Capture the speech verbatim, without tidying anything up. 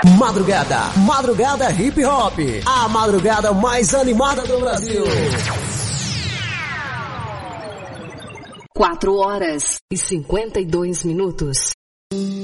Madrugada, madrugada hip hop, a madrugada mais animada do Brasil. Quatro horas e cinquenta e dois minutos.